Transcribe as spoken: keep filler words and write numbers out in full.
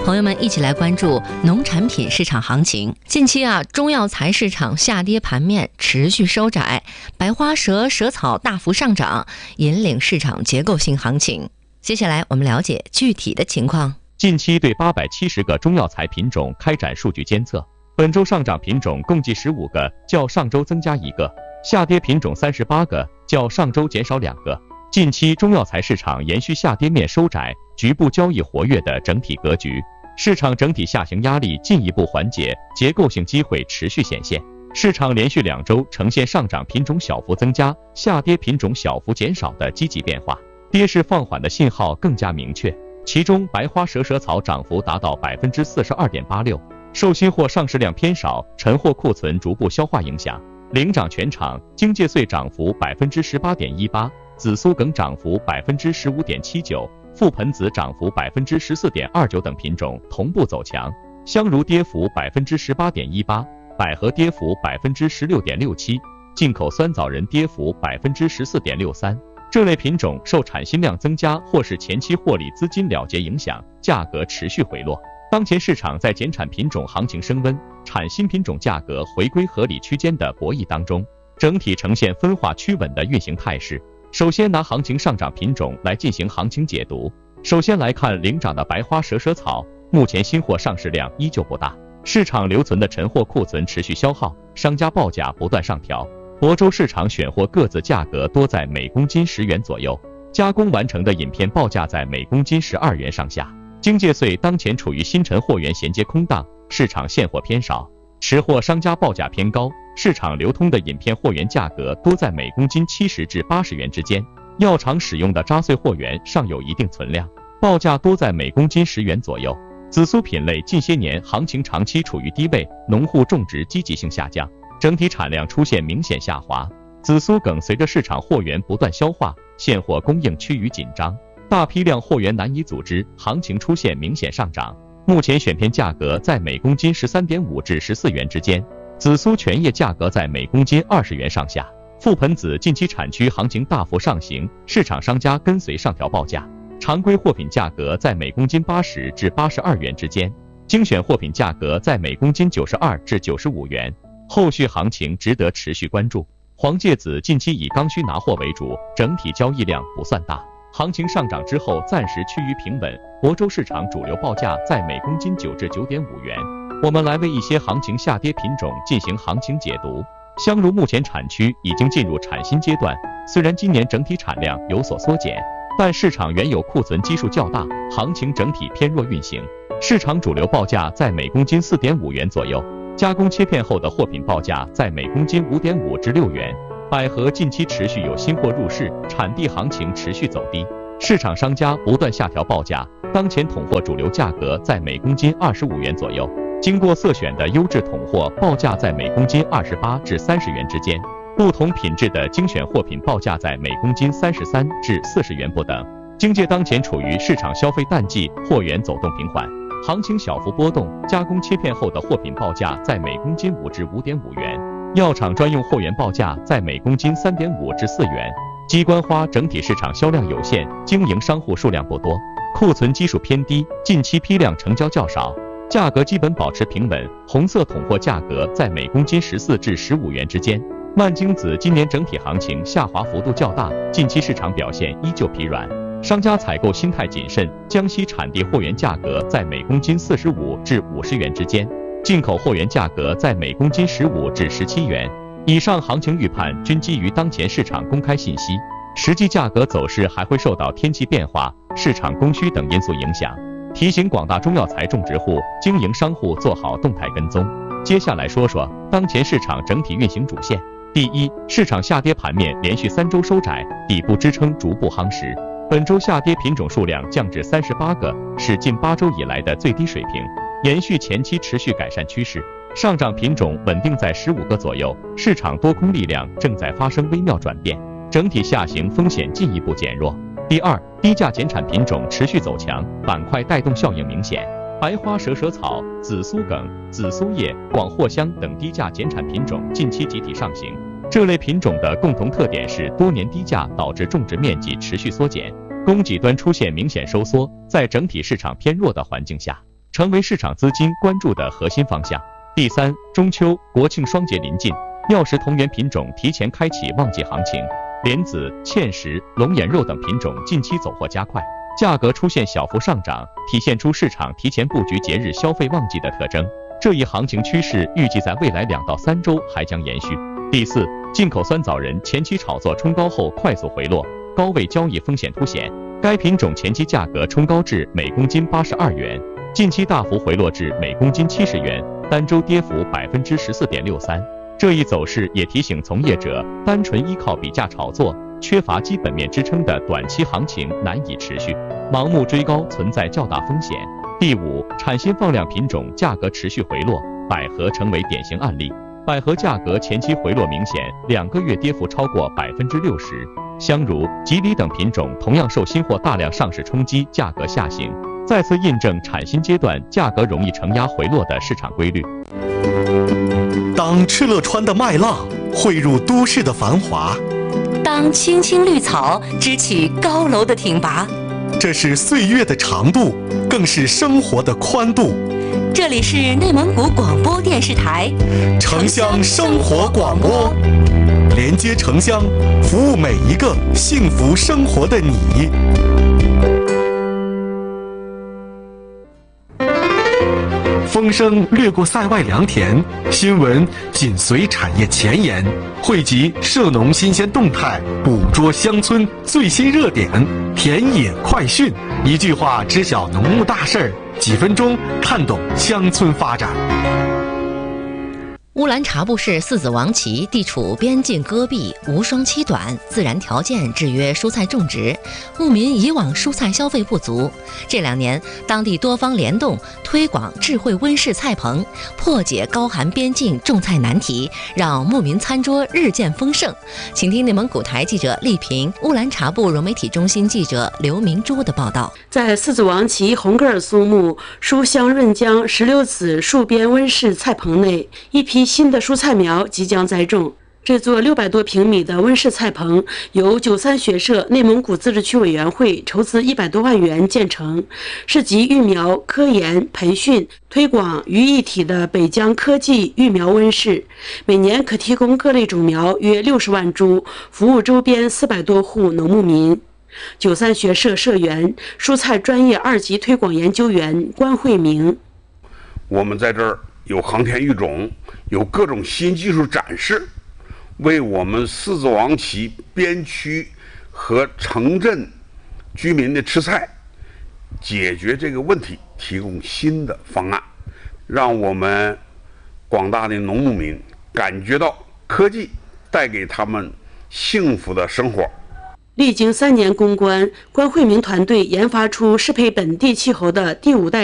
朋友们一起来关注农产品市场行情。近期啊，中药材市场下跌盘面持续收窄，白花蛇、蛇草大幅上涨，引领市场结构性行情。接下来我们了解具体的情况。 近期对八百七十个中药材品种开展数据监测，本周上涨品种共计十五个，较上周增加一个；下跌品种三十八个，较上周减少两个。近期中药材市场延续下跌面收窄、局部交易活跃的整体格局，市场整体下行压力进一步缓解，结构性机会持续显现。市场连续两周呈现上涨品种小幅增加、下跌品种小幅减少的积极变化，跌势放缓的信号更加明确。其中白花蛇蛇草涨幅达到 百分之四十二点八六， 受新货上市量偏少、陈货库存逐步消化影响，领涨全场。荆芥穗涨幅 百分之十八点一八，紫苏梗涨幅 百分之十五点七九， 覆盆子涨幅 百分之十四点二九 等品种同步走强，香茹跌幅 百分之十八点一八， 百合跌幅 百分之十六点六七， 进口酸枣仁跌幅 百分之十四点六三。这类品种受产新量增加或是前期获利资金了结影响，价格持续回落。当前市场在减产品种行情升温、产新品种价格回归合理区间的博弈当中，整体呈现分化趋稳的运行态势。首先拿行情上涨品种来进行行情解读。首先来看领涨的白花蛇蛇草，目前新货上市量依旧不大，市场留存的陈货库存持续消耗，商家报价不断上调。亳州市场选货各自价格多在每公斤十元左右，加工完成的饮片报价在每公斤十二元上下。荆芥穗当前处于新陈货源衔接空档，市场现货偏少，持货商家报价偏高，市场流通的饮片货源价格多在每公斤七十至八十元之间。药厂使用的渣碎货源尚有一定存量，报价多在每公斤十元左右。紫苏品类近些年行情长期处于低位，农户种植积极性下降，整体产量出现明显下滑。紫苏梗随着市场货源不断消化，现货供应趋于紧张，大批量货源难以组织，行情出现明显上涨。目前选片价格在每公斤 十三点五至十四元之间，紫苏全叶价格在每公斤二十元上下。覆盆子近期产区行情大幅上行，市场商家跟随上调报价，常规货品价格在每公斤八十至八十二元之间，精选货品价格在每公斤九十二至九十五元。后续行情值得持续关注。黄芥子近期以刚需拿货为主，整体交易量不算大，行情上涨之后暂时趋于平稳。亳州市场主流报价在每公斤九至九点五元。我们来为一些行情下跌品种进行行情解读。香茹目前产区已经进入产新阶段，虽然今年整体产量有所缩减，但市场原有库存基数较大，行情整体偏弱运行。市场主流报价在每公斤 四点五元左右，加工切片后的货品报价在每公斤 五点五至六元。百合近期持续有新货入市，产地行情持续走低，市场商家不断下调报价，当前统货主流价格在每公斤二十五元左右，经过色选的优质统货报价在每公斤二十八至三十元之间，不同品质的精选货品报价在每公斤三十三至四十元不等。荆芥当前处于市场消费淡季，货源走动平缓，行情小幅波动，加工切片后的货品报价在每公斤五至五点五元，药厂专用货源报价在每公斤 三点五至四元。鸡冠花整体市场销量有限，经营商户数量不多，库存基数偏低，近期批量成交较少，价格基本保持平稳。红色统货价格在每公斤十四至十五元之间。蔓荆子今年整体行情下滑幅度较大，近期市场表现依旧疲软，商家采购心态谨慎。江西产地货源价格在每公斤四十五至五十元之间，进口货源价格在每公斤十五至十七元。以上行情预判均基于当前市场公开信息，实际价格走势还会受到天气变化、市场供需等因素影响。提醒广大中药材种植户、经营商户做好动态跟踪。接下来说说当前市场整体运行主线。第一，市场下跌盘面连续三周收窄，底部支撑逐步夯实。本周下跌品种数量降至三十八个，是近八周以来的最低水平，延续前期持续改善趋势。上涨品种稳定在十五个左右，市场多空力量正在发生微妙转变，整体下行风险进一步减弱。第二，低价减产品种持续走强，板块带动效应明显。白花蛇蛇草、紫苏梗、紫苏叶、广藿香等低价减产品种近期集体上行。这类品种的共同特点是多年低价导致种植面积持续缩减，供给端出现明显收缩。在整体市场偏弱的环境下， 成为市场资金关注的核心方向。第三，中秋、国庆双节临近，药食同源品种提前开启旺季行情，莲子、芡实、龙眼肉等品种近期走货加快，价格出现小幅上涨，体现出市场提前布局节日消费旺季的特征。这一行情趋势预计在未来两到三周还将延续。第四，进口酸枣仁前期炒作冲高后快速回落，高位交易风险凸显。该品种前期价格冲高至每公斤八十二元，近期大幅回落至每公斤七十元，单周跌幅百分之十四点六三。这一走势也提醒从业者，单纯依靠比价炒作，缺乏基本面支撑的短期行情难以持续，盲目追高存在较大风险。第五，产新放量品种价格持续回落，百合成为典型案例。百合价格前期回落明显，两个月跌幅超过百分之六十。香茹、吉李等品种同样受新货大量上市冲击，价格下行，再次印证产新阶段价格容易承压回落的市场规律。 当敕勒川的麦浪汇入都市的繁华， 当青青绿草支起高楼的挺拔， 这是岁月的长度，更是生活的宽度。 这里是内蒙古广播电视台城乡生活广播，连接城乡，服务每一个幸福生活的你。风声掠过塞外良田，新闻紧随产业前沿，汇集涉农新鲜动态，捕捉乡村最新热点，田野快讯，一句话知晓农牧大事儿，几分钟看懂乡村发展。 乌兰察布市四子王旗地处边境戈壁，无霜期短，自然条件制约蔬菜种植，牧民以往蔬菜消费不足。这两年，当地多方联动推广智慧温室菜棚，破解高寒边境种菜难题，让牧民餐桌日渐丰盛。请听内蒙古台记者丽萍、乌兰察布融媒体中心记者刘明珠的报道。 在四子王旗红格尔松木书香润江石榴籽树边温室菜棚内，一批新的蔬菜苗即将栽种。这座六百多平米的温室菜棚由九三学社内蒙古自治区委员会筹资一百多万元建成，是集育苗、科研、培训、推广于一体的北疆科技育苗温室，每年可提供各类种苗约六十万株，服务周边四百多户农牧民。九三学社社员、蔬菜专业二级推广研究员关慧明： 我们在这儿有航天育种，有各种新技术展示，为我们四子王旗边区和城镇居民的吃菜解决这个问题提供新的方案，让我们广大的农牧民感觉到科技带给他们幸福的生活。 历经三年攻关，关慧明团队研发出适配本地气候的第五代